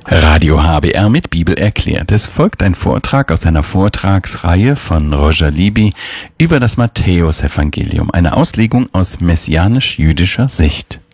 Radio HBR mit Bibel erklärt. Es folgt ein Vortrag aus einer Vortragsreihe von Roger Libby über das Matthäusevangelium, eine Auslegung aus messianisch-jüdischer Sicht.